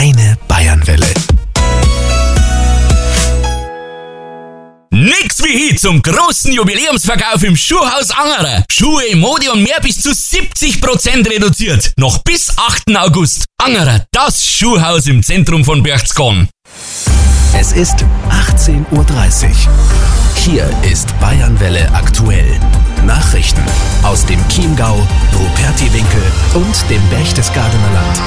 Deine Bayernwelle. Nix wie hier zum großen Jubiläumsverkauf im Schuhhaus Angerer. Schuhe, Mode und mehr bis zu 70% reduziert. Noch bis 8. August. Angerer, das Schuhhaus im Zentrum von Berchtesgaden. Es ist 18:30 Uhr. Hier ist Bayernwelle aktuell. Nachrichten aus dem Chiemgau, Rupertiwinkel und dem Berchtesgadener Land.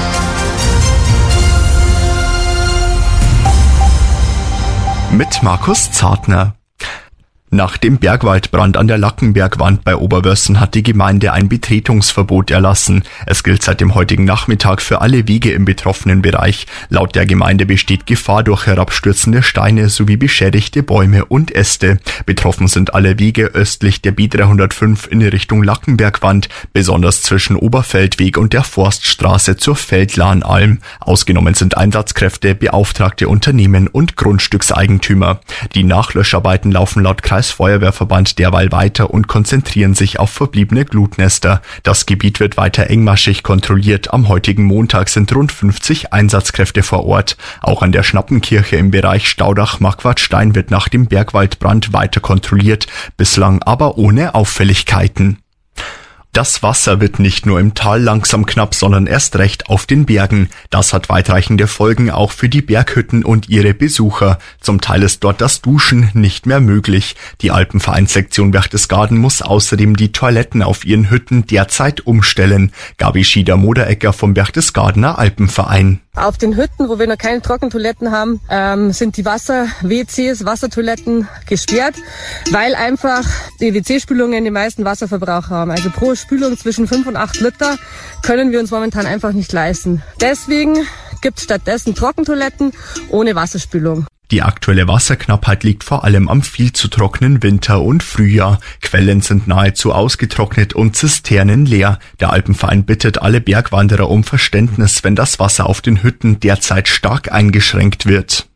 Mit Markus Zartner. Nach dem Bergwaldbrand an der Lackenbergwand bei Oberwössen hat die Gemeinde ein Betretungsverbot erlassen. Es gilt seit dem heutigen Nachmittag für alle Wege im betroffenen Bereich. Laut der Gemeinde besteht Gefahr durch herabstürzende Steine sowie beschädigte Bäume und Äste. Betroffen sind alle Wege östlich der B305 in Richtung Lackenbergwand, besonders zwischen Oberfeldweg und der Forststraße zur Feldlahnalm. Ausgenommen sind Einsatzkräfte, beauftragte Unternehmen und Grundstückseigentümer. Die Nachlöscharbeiten laufen laut Kreisfeuerwehrverband derweil weiter und konzentrieren sich auf verbliebene Glutnester. Das Gebiet wird weiter engmaschig kontrolliert. Am heutigen Montag sind rund 50 Einsatzkräfte vor Ort. Auch an der Schnappenkirche im Bereich Staudach-Marquardstein wird nach dem Bergwaldbrand weiter kontrolliert, bislang aber ohne Auffälligkeiten. Das Wasser wird nicht nur im Tal langsam knapp, sondern erst recht auf den Bergen. Das hat weitreichende Folgen auch für die Berghütten und ihre Besucher. Zum Teil ist dort das Duschen nicht mehr möglich. Die Alpenvereinssektion Berchtesgaden muss außerdem die Toiletten auf ihren Hütten derzeit umstellen. Gabi Schieder-Moderegger vom Berchtesgadener Alpenverein. Auf den Hütten, wo wir noch keine Trockentoiletten haben, sind die Wasser-WCs, Wassertoiletten gesperrt, weil einfach die WC-Spülungen den meisten Wasserverbrauch haben. Also pro Spülung zwischen 5 und 8 Liter können wir uns momentan einfach nicht leisten. Deswegen gibt es stattdessen Trockentoiletten ohne Wasserspülung. Die aktuelle Wasserknappheit liegt vor allem am viel zu trockenen Winter und Frühjahr. Quellen sind nahezu ausgetrocknet und Zisternen leer. Der Alpenverein bittet alle Bergwanderer um Verständnis, wenn das Wasser auf den Hütten derzeit stark eingeschränkt wird.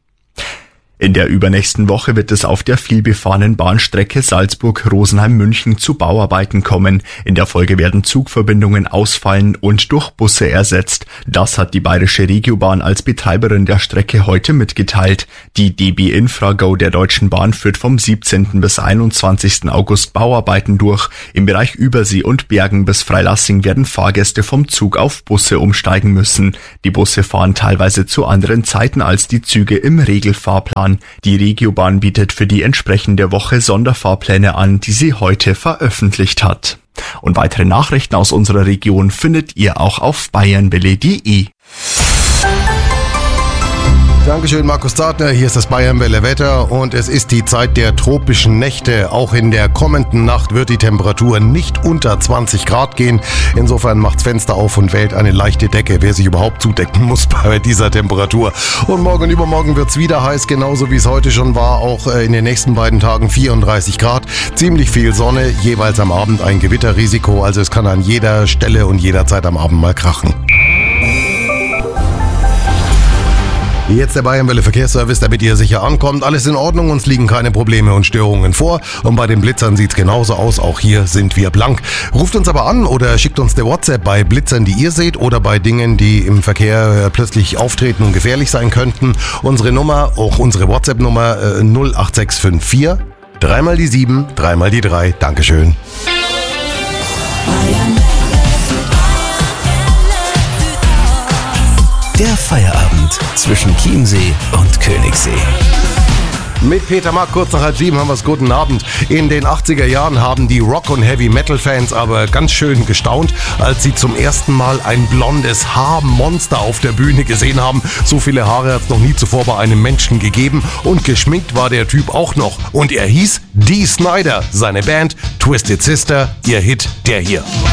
In der übernächsten Woche wird es auf der vielbefahrenen Bahnstrecke Salzburg-Rosenheim-München zu Bauarbeiten kommen. In der Folge werden Zugverbindungen ausfallen und durch Busse ersetzt. Das hat die Bayerische Regiobahn als Betreiberin der Strecke heute mitgeteilt. Die DB Infra-Go der Deutschen Bahn führt vom 17. bis 21. August Bauarbeiten durch. Im Bereich Übersee und Bergen bis Freilassing werden Fahrgäste vom Zug auf Busse umsteigen müssen. Die Busse fahren teilweise zu anderen Zeiten als die Züge im Regelfahrplan. Die Regiobahn bietet für die entsprechende Woche Sonderfahrpläne an, die sie heute veröffentlicht hat. Und weitere Nachrichten aus unserer Region findet ihr auch auf bayernwelle.de. Dankeschön, Markus Zartner. Hier ist das Bayernwelle Wetter und es ist die Zeit der tropischen Nächte. Auch in der kommenden Nacht wird die Temperatur nicht unter 20 Grad gehen. Insofern macht's Fenster auf und wählt eine leichte Decke, wer sich überhaupt zudecken muss bei dieser Temperatur. Und morgen und übermorgen wird's wieder heiß, genauso wie es heute schon war. Auch in den nächsten beiden Tagen 34 Grad. Ziemlich viel Sonne, jeweils am Abend ein Gewitterrisiko. Also es kann an jeder Stelle und jederzeit am Abend mal krachen. Jetzt der Bayernwelle Verkehrsservice, damit ihr sicher ankommt. Alles in Ordnung, uns liegen keine Probleme und Störungen vor. Und bei den Blitzern sieht's genauso aus. Auch hier sind wir blank. Ruft uns aber an oder schickt uns eine WhatsApp bei Blitzern, die ihr seht, oder bei Dingen, die im Verkehr plötzlich auftreten und gefährlich sein könnten. Unsere Nummer, auch unsere WhatsApp-Nummer 08654 3 mal die 7, 3 mal die 3. Dankeschön. Der Feierabend zwischen Chiemsee und Königssee. Mit Peter Mack, kurz nach 6:30 haben wir's. Guten Abend. In den 80er Jahren haben die Rock- und Heavy-Metal-Fans aber ganz schön gestaunt, als sie zum ersten Mal ein blondes Haarmonster auf der Bühne gesehen haben. So viele Haare hat's noch nie zuvor bei einem Menschen gegeben. Und geschminkt war der Typ auch noch. Und er hieß Dee Snider. Seine Band Twisted Sister, ihr Hit, der hier.